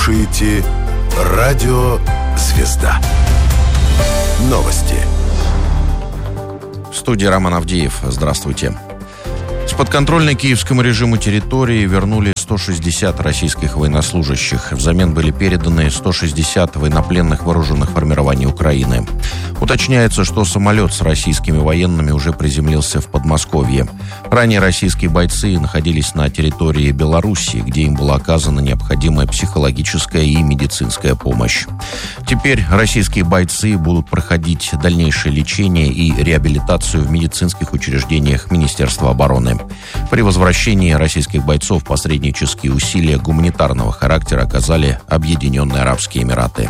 слушаете Радио «Звезда». Новости. В студии Роман Авдеев. Здравствуйте. С подконтрольной киевскому режиму территории вернули 160 российских военнослужащих. Взамен были переданы 160 военнопленных вооруженных формирований Украины. Уточняется, что самолет с российскими военными уже приземлился в Подмосковье. Ранее российские бойцы находились на территории Белоруссии, где им была оказана необходимая психологическая и медицинская помощь. Теперь российские бойцы будут проходить дальнейшее лечение и реабилитацию в медицинских учреждениях Министерства обороны. При возвращении российских бойцов посреднические усилия гуманитарного характера оказали Объединенные Арабские Эмираты.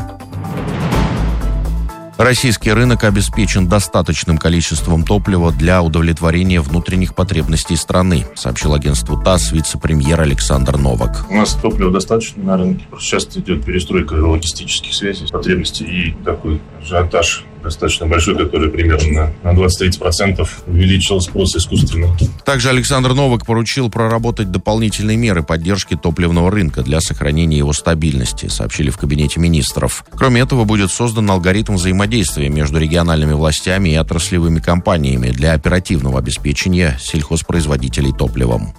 Российский рынок обеспечен достаточным количеством топлива для удовлетворения внутренних потребностей страны, сообщил агентству ТАСС вице-премьер Александр Новак. У нас топлива достаточно на рынке. Сейчас идет перестройка логистических связей, потребностей и такой ажиотаж достаточно большой, который примерно на 20-30% увеличил спрос искусственно. Также Александр Новак поручил проработать дополнительные меры поддержки топливного рынка для сохранения его стабильности, сообщили в Кабинете министров. Кроме этого, будет создан алгоритм взаимодействия между региональными властями и отраслевыми компаниями для оперативного обеспечения сельхозпроизводителей топливом.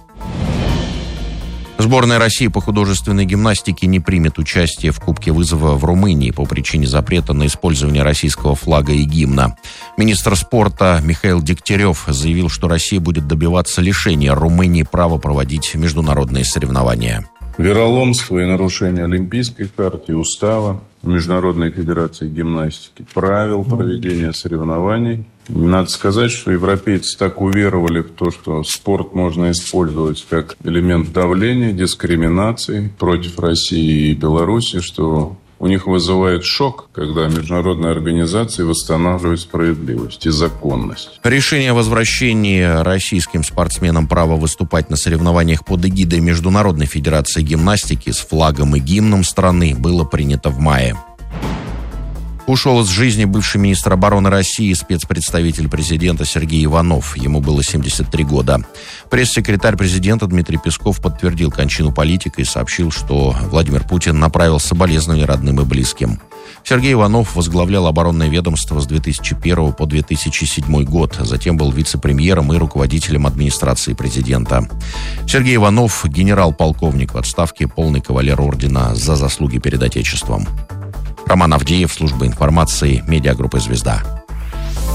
Сборная России по художественной гимнастике не примет участие в Кубке вызова в Румынии по причине запрета на использование российского флага и гимна. Министр спорта Михаил Дегтярев заявил, что Россия будет добиваться лишения Румынии права проводить международные соревнования. Вероломство и нарушение Олимпийской карты, устава Международной федерации гимнастики, правил проведения соревнований. Надо сказать, что европейцы так уверовали в то, что спорт можно использовать как элемент давления, дискриминации против России и Беларуси, что у них вызывает шок, когда международные организации восстанавливают справедливость и законность. Решение о возвращении российским спортсменам права выступать на соревнованиях под эгидой Международной федерации гимнастики с флагом и гимном страны было принято в мае. Ушел из жизни бывший министр обороны России, спецпредставитель президента Сергей Иванов. Ему было 73 года. Пресс-секретарь президента Дмитрий Песков подтвердил кончину политика и сообщил, что Владимир Путин направил соболезнования родным и близким. Сергей Иванов возглавлял оборонное ведомство с 2001 по 2007 год. Затем был вице-премьером и руководителем администрации президента. Сергей Иванов – генерал-полковник в отставке, полный кавалер ордена за заслуги перед Отечеством. Роман Авдеев, служба информации, медиагруппа «Звезда».